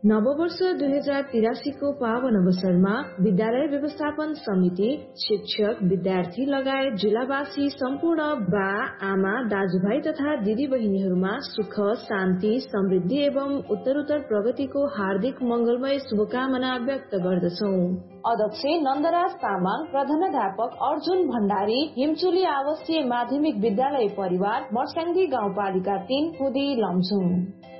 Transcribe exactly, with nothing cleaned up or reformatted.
नववर्ष दुई हजार तिरासीको पावन अवसरमा विद्यालय व्यवस्थापन समिति, शिक्षक, विद्यार्थी लगायत जिल्लावासी सम्पूर्ण बा, आमा, दाजुभाइ तथा दिदी बहिनीहरूमा सुख, शान्ति, समृद्धि एवं उत्तरोत्तर प्रगतिको हार्दिक मंगलमय शुभकामना व्यक्त गर्दछौ। अध्यक्ष नन्दराज तामाङ, प्रधानाध्यापक अर्जुन भण्डारी, हिमचुली आवासीय माध्यमिक विद्यालय परिवार, मर्स्याङ्गी गाउँपालिका तीन, खुदी लमजुङ।